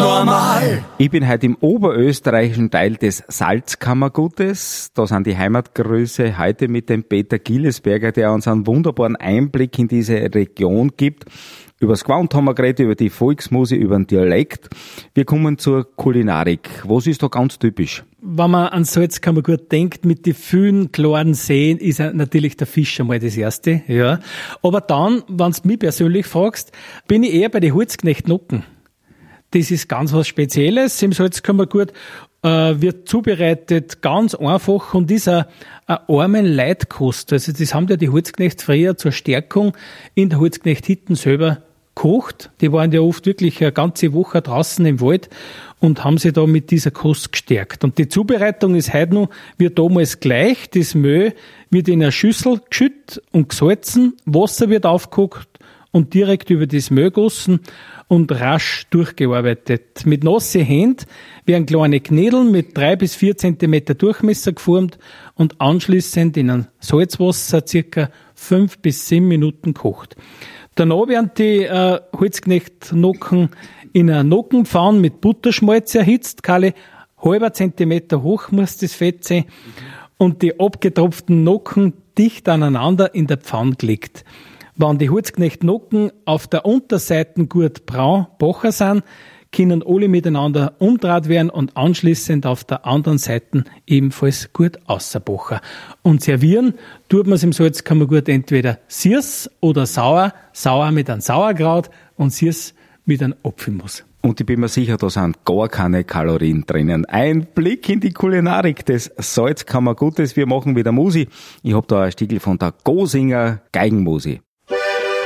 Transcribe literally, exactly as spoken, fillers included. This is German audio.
normal. Ich bin heute im oberösterreichischen Teil des Salzkammergutes. Da sind die Heimatgrüße heute mit dem Peter Gillesberger, der uns einen wunderbaren Einblick in diese Region gibt. Über das Gewand haben wir geredet, über die Volksmusik, über den Dialekt. Wir kommen zur Kulinarik. Was ist da ganz typisch? Wenn man an Salzkammergut denkt, mit den vielen klaren Seen, ist natürlich der Fisch einmal das Erste, ja. Aber dann, wenn du mich persönlich fragst, bin ich eher bei den Holzknechtnocken. Das ist ganz was Spezielles im Salzkammergut, äh, wird zubereitet ganz einfach und ist eine, eine arme Leitkost. Also das haben ja die Holzknechts früher zur Stärkung in der Holzknecht-Hütten selber kocht. Die waren ja oft wirklich eine ganze Woche draußen im Wald und haben sich da mit dieser Kost gestärkt. Und die Zubereitung ist heute noch, wird damals gleich. Das Mehl wird in eine Schüssel geschüttet und gesalzen, Wasser wird aufgekocht und direkt über das Mehl gossen und rasch durchgearbeitet. Mit nassen Händen werden kleine Knädel mit drei bis vier Zentimeter Durchmesser geformt und anschließend in ein Salzwasser circa fünf bis sieben Minuten kocht. Danach werden die äh, Holzknechtnocken in einer Nockenpfanne mit Butterschmalz erhitzt. Keine halber Zentimeter hoch muss das Fett sein. Und die abgetropften Nocken dicht aneinander in der Pfanne gelegt. Wenn die Holzknechtnocken auf der Unterseite gut braun bocher sind, können alle miteinander umdreht werden und anschließend auf der anderen Seite ebenfalls gut ausserbocher. Und servieren tut man es im Salzkammergut entweder süß oder sauer, sauer mit einem Sauerkraut und süß mit einem Apfelmus. Und ich bin mir sicher, da sind gar keine Kalorien drinnen. Ein Blick in die Kulinarik des Salzkammergutes. Wir machen wieder Musik. Ich hab da ein Stückel von der Gosinger Geigenmusik.